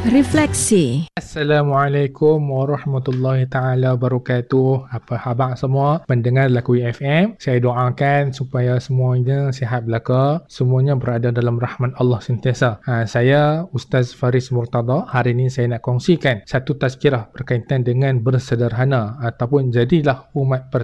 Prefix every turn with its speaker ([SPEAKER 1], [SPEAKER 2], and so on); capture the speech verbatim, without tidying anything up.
[SPEAKER 1] Refleksi.
[SPEAKER 2] Assalamualaikum warahmatullahi taala wabarakatuh. Apa khabar semua pendengar Laku F M? Saya doakan supaya semuanya sihat belaka, semuanya berada dalam rahmat Allah sentiasa. Ha, saya Ustaz Faris Murtada. Hari ini saya nak kongsikan satu tazkirah berkaitan dengan bersederhana ataupun jadilah umat